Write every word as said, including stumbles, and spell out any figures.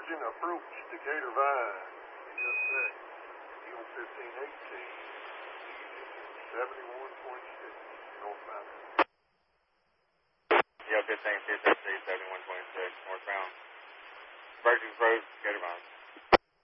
Virgin approach Decatur Vine. Yes, sir. Yield fifteen eighteen. seventy-one point six. Northbound. Yield fifteen two six three, seventy-one point six. Northbound. Virgin approach Decatur Vine.